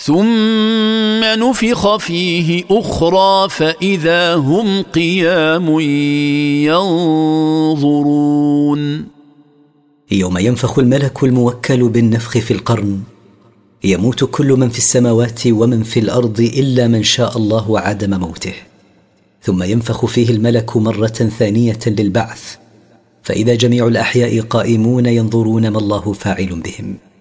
ثم نفخ فيه أخرى فإذا هم قيام ينظرون. يوم ينفخ الملك الموكل بالنفخ في القرن، يموت كل من في السماوات ومن في الأرض إلا من شاء الله عدم موته، ثم ينفخ فيه الملك مرة ثانية للبعث، فإذا جميع الأحياء قائمون ينظرون ما الله فاعل بهم.